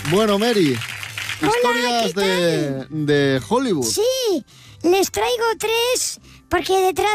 Bueno, Mary, Hola, historias ¿qué tal? de Hollywood. Sí, les traigo 3 porque detrás